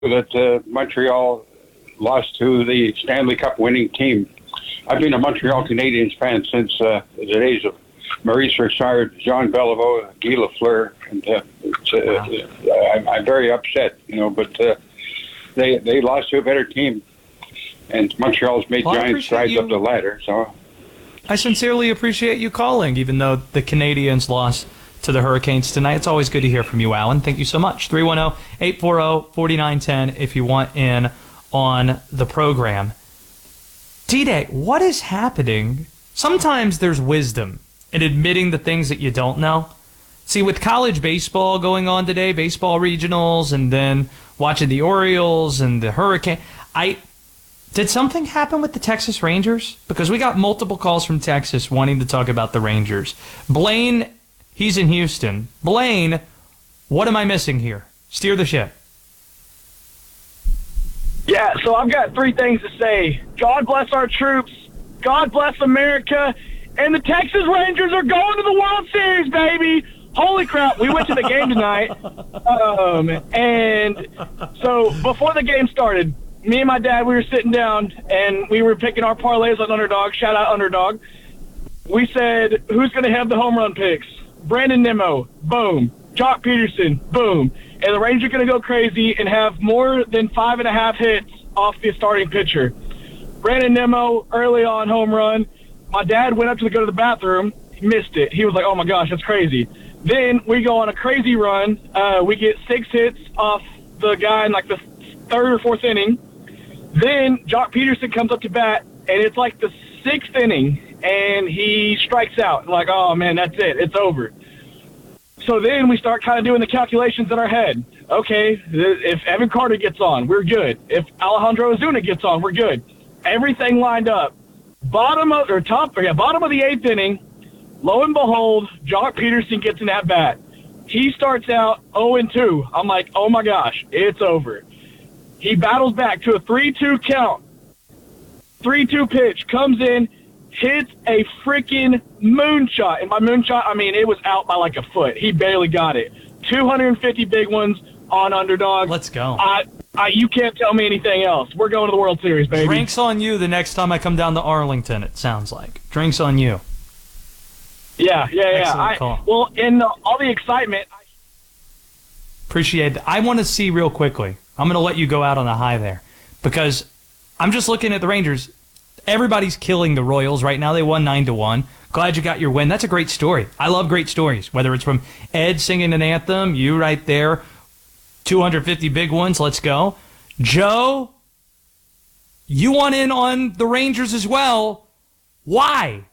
that Montreal lost to the Stanley Cup winning team. I've been a Montreal Canadiens fan since the days of Maurice Richard, Jean Beliveau, Guy Lafleur, and I'm very upset, but they lost to a better team, and Montreal's made giant strides up the ladder. So I sincerely appreciate you calling, even though the Canadiens lost to the Hurricanes tonight. It's always good to hear from you, Alan. Thank you so much. 310-840-4910 if you want in on the program. D-Day, what is happening? Sometimes there's wisdom in admitting the things that you don't know. See, with college baseball going on today, baseball regionals, and then watching the Orioles and the Hurricane, did something happen with the Texas Rangers? Because we got multiple calls from Texas wanting to talk about the Rangers. Blaine, he's in Houston. Blaine, what am I missing here? Steer the ship. Yeah, so I've got three things to say. God bless our troops. God bless America. And the Texas Rangers are going to the World Series, baby. Holy crap, we went to the game tonight. And so before the game started, me and my dad, we were sitting down, and we were picking our parlays on Underdog. Shout out Underdog. We said, who's going to have the home run picks? Brandon Nimmo, boom. Jock Peterson, boom. And the Rangers are going to go crazy and have more than 5.5 hits off the starting pitcher. Brandon Nimmo, early on home run. My dad went up to go to the bathroom. He missed it. He was like, oh, my gosh, that's crazy. Then we go on a crazy run. We get 6 hits off the guy in like the 3rd or 4th inning. Then Jock Peterson comes up to bat, and it's like the 6th inning, and he strikes out. I'm like, oh, man, that's it. It's over. So then we start kind of doing the calculations in our head. Okay, if Evan Carter gets on, we're good. If Alejandro Ozuna gets on, we're good. Everything lined up. Bottom of the 8th inning, lo and behold, Jock Peterson gets an at-bat. He starts out 0-2. I'm like, oh, my gosh, it's over. He battles back to a 3-2 count. 3-2 pitch, comes in, hits a freaking moonshot. And by moonshot, I mean it was out by like a foot. He barely got it. 250 big ones on Underdog. Let's go. You can't tell me anything else. We're going to the World Series, baby. Drinks on you the next time I come down to Arlington, it sounds like. Drinks on you. Yeah. Excellent call. Well, in all the excitement. Appreciate it. I want to see real quickly. I'm going to let you go out on a high there because I'm just looking at the Rangers. Everybody's killing the Royals right now. They won 9-1. Glad you got your win. That's a great story. I love great stories, whether it's from Ed singing an anthem, you right there, 250 big ones, let's go. Joe, you want in on the Rangers as well. Why?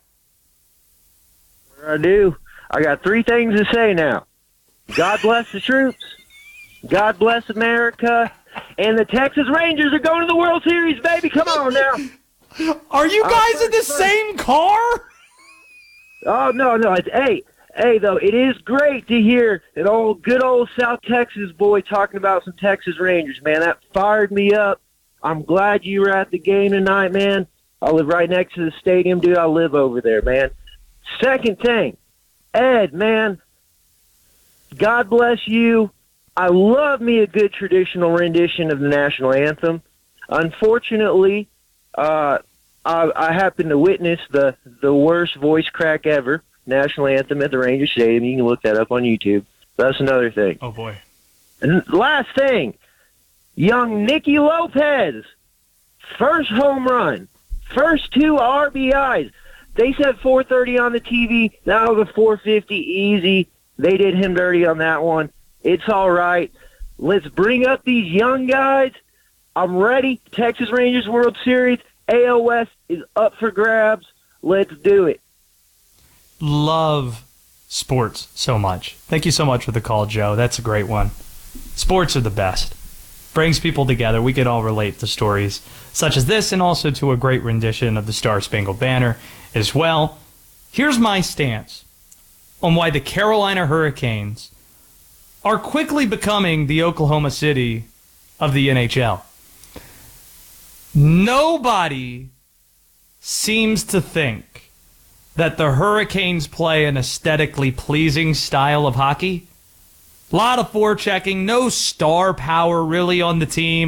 I do. I got 3 things to say now. God bless the troops. God bless America. And the Texas Rangers are going to the World Series, baby. Come on now. Are you guys in the same car? Oh, no. Hey, though, it is great to hear an good old South Texas boy talking about some Texas Rangers, man. That fired me up. I'm glad you were at the game tonight, man. I live right next to the stadium, dude. I live over there, man. Second thing, Ed, man, God bless you. I love me a good traditional rendition of the national anthem. Unfortunately, I happened to witness the worst voice crack ever, national anthem at the Rangers Stadium. You can look that up on YouTube. That's another thing. Oh, boy. And last thing, young Nicky Lopez, first home run, first 2 RBIs. They said 430 on the TV. Now the 450 easy. They did him dirty on that one. It's all right. Let's bring up these young guys. I'm ready. Texas Rangers World Series. AL West is up for grabs. Let's do it. Love sports so much. Thank you so much for the call, Joe. That's a great one. Sports are the best. Brings people together. We can all relate to stories such as this and also to a great rendition of the Star-Spangled Banner as well. Here's my stance on why the Carolina Hurricanes are quickly becoming the Oklahoma City of the NHL. Nobody seems to think that the Hurricanes play an aesthetically pleasing style of hockey. A lot of forechecking, no star power really on the team.